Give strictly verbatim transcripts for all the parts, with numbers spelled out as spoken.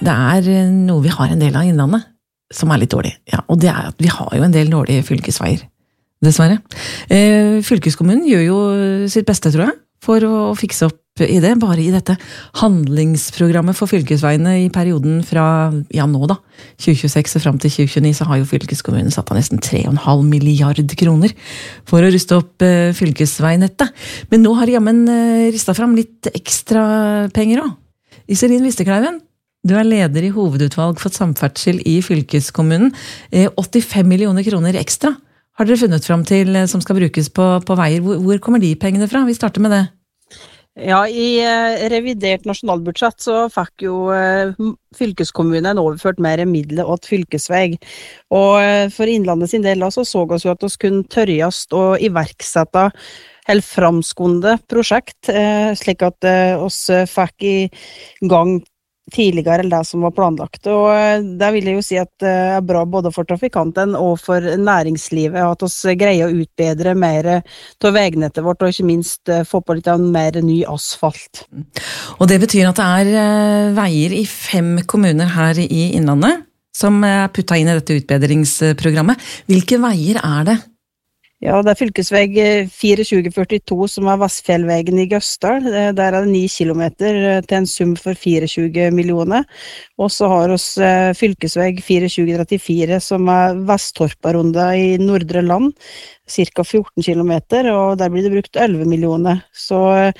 det er noe vi har en del av Innlandet, som er litt dårlig. Ja, og det er at vi har jo en del dårlige fylkesveier, dessverre. Eh, fylkeskommunen gjør jo sitt beste, tror jeg, for å fikse opp i det, bare i dette handlingsprogrammet for fylkesveiene i perioden fra, ja nå da, tjue tjueseks og frem til tjue tjueni, så har jo fylkeskommunen satt av nesten tre komma fem milliard kroner for å ruste opp eh, fylkesveinettet. Men nå har jammen eh, ristet fram litt ekstra penger også. Iselin Vistekleiven, du er leder i hovedutvalg for samferdsel i fylkeskommunen. Eh, åttifem millioner kroner ekstra har dere funnet fram til eh, som skal brukes på, på veier. Hvor, hvor kommer de pengene fra? Vi starter med det. Ja, i eh, revidert nasjonalbudsjett så fikk jo eh, fylkeskommunen overført mer midler åt fylkesvei. Og eh, for Innlandet sin del da, så så oss jo at oss kunne tørjast og iverksette helt framskunde prosjekt, eh, slik at eh, oss fikk i gang tidligere enn det som var planlagt. Og eh, det vil jeg jo si at det er bra både for trafikanten og for næringslivet, at oss greier å utbedre mer til vegnettet vårt, og ikke minst eh, få på litt mer ny asfalt. Og det betyr at det er eh, veier i fem kommuner her i Innlandet som er puttet inn i dette utbedringsprogrammet. Hvilke veier er det? Ja, det er fylkesveg tjuefire førtito som er Vestfjellvegen i Gøsdal. Der er det ni kilometer til en sum for tjuefire millioner. Og så har oss fylkesveg tjuefire trettifire som er Vesttorparunda i Nordre Land, cirka fjorten kilometer, og der blir det brukt elleve millioner. Så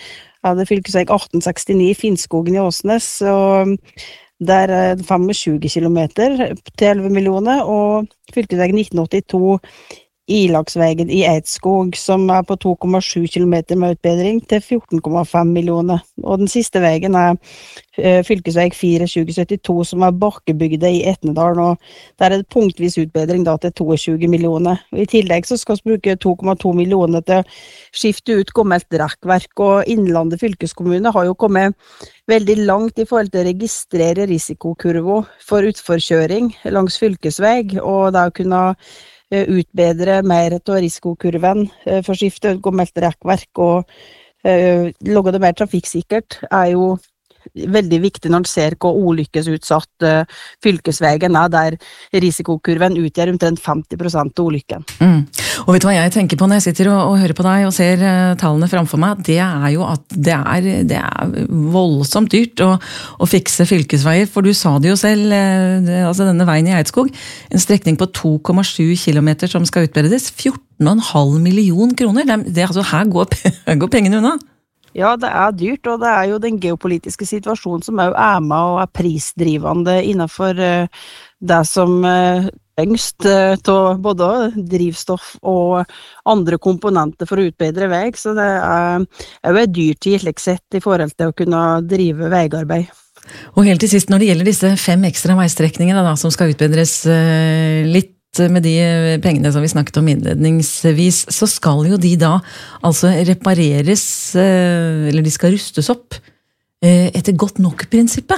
er det fylkesveg atten sekstini Finnskogen i Åsnes, og der er det tjuefem kilometer til elleve millioner, og fylkesveg nitten åttito Ilagsvegen i Eidskog, som er på to komma sju kilometer med utbedring til fjorten komma fem millioner. Og den siste vegen er uh, fylkesveg tjuefire syttito, som er Bakkebygde i Etnedalen, og der er det punktvis utbedring da til tjueto millioner. I tillegg så skal vi bruke to komma to millioner til å skifte ut gammelt rekkverk, og Innlandet fylkeskommune har jo kommet veldig langt i forhold til å registrere risikokurvo for utforkjøring langs fylkesveg, og det å kunne utbedre mer av risikokurven, for skifte ut gammelt rekkverk og uh, lage det mer trafikksikkert, er jo veldig viktig når man ser hvor ulykkesutsatt uh, fylkesvegen er, der risikokurven utgjør omtrent femti prosent av ulykken. Mm. Og vet du hva jeg tenker på når jeg sitter og, og hører på deg og ser uh, tallene framfor meg? Det er jo at det er, det er voldsomt dyrt å, å fikse fylkesveier, for du sa det jo selv, uh, det, altså denne veien i Eidskog, en strekning på to komma sju kilometer som skal utbedres, fjorten komma fem million kroner. Det, det, altså, her, går, her går pengene unna. Ja, det er dyrt, og det er jo den geopolitiske situasjonen som er, er med og er prisdrivende innenfor uh, det som uh, yngst uh, til både drivstoff og andre komponenter for å utbedre vei, så det er jo et dyrtid slik sett i forhold til å kunne drive veiarbeid. Og helt til sist, når det gjelder disse fem ekstra veistrekningene da, som skal utbedres uh, litt med de pengene som vi snakket om innledningsvis, så skal jo de da altså repareres, eller de skal rustes opp etter godt nok-prinsippet.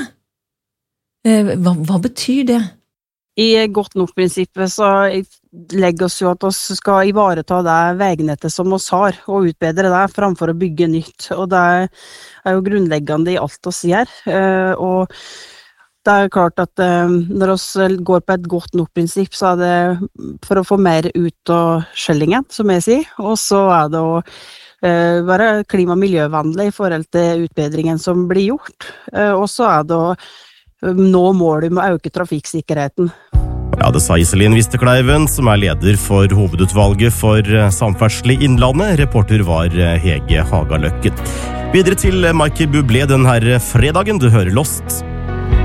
Hva, hva betyr det? I godt nok-prinsippet så legger oss jo at oss skal ivareta det vegnettet som oss har, og utbedre det framfor å bygge nytt. Og det er jo grunnleggende i alt oss gjør, og det er klart at eh, når vi går på et godt nok prinsipp, så er det for å få mer ut av skjellingen, som jeg sier, og så er det å eh, være klima- og miljøvennlig i forhold til utbedringen som blir gjort, eh, og så er det å nå målet med å øke trafikksikkerheten. Ja, det sa Iselin Vistekleiven, som er leder for hovedutvalget for samferdsel i Innlandet. Reporter var Hege Hagaløkken. Videre til Michael Bublé den her fredagen. Du hører Lost.